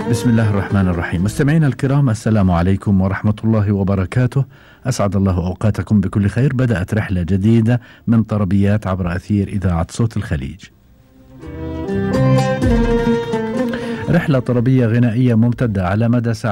بسم الله الرحمن الرحيم. مستمعينا الكرام، السلام عليكم ورحمة الله وبركاته. أسعد الله أوقاتكم بكل خير. بدأت رحلة جديدة من طربيات عبر أثير إذاعة صوت الخليج. رحلة طربية غنائية ممتدة على مدى ساعة